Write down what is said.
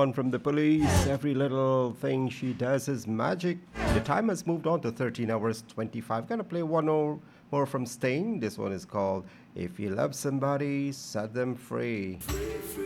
one from the Police. Every little thing she does is magic. The time has moved on to 13 hours 25. Gonna play one more from Sting. This one is called If You Love Somebody, Set Them Free.